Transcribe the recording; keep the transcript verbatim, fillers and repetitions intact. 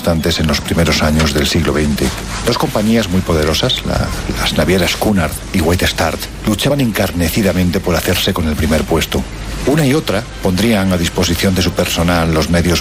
constantes en los primeros años del siglo veinte. Dos compañías muy poderosas, la, las navieras Cunard y White Star, luchaban encarnecidamente por hacerse con el primer puesto. Una y otra pondrían a disposición de su personal los medios